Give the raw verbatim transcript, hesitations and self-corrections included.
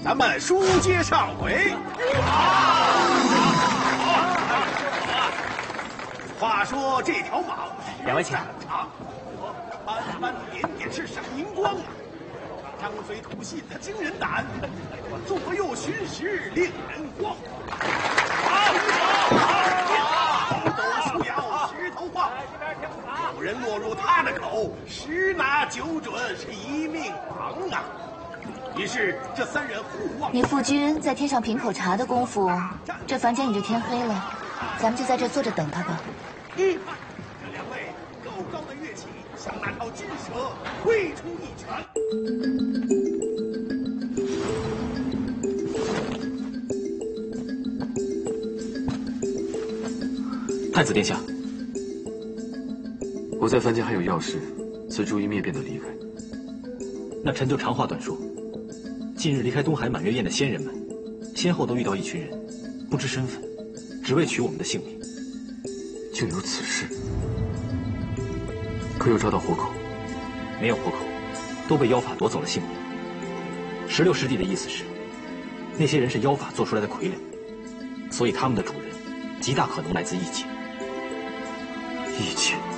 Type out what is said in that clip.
咱们书接上回。话说这条蟒， 两位请。 长，斑斑点点是闪银光啊！张嘴吐信他惊人胆，左右寻时令人慌。好，斗树摇，石头晃，有人落入他的口，十拿九准是一命亡啊！于是这三人互望。 你父君在天上品口茶的功夫，这房间已经天黑了，咱们就在这坐着等他吧。 嗯，这两位高高的跃起，向那条金蛇挥出一拳。 太子殿下，我在凡间还有要事，此烛一灭便得离开。 那臣就长话短说。近日离开东海满月宴的仙人们，先后都遇到一群人，不知身份，只为取我们的性命。 竟有此事？可有抓到活口？ 没有活口，都被妖法夺走了性命。十六师弟的意思是，那些人是妖法做出来的傀儡，所以他们的主人极大可能来自异界。 异界。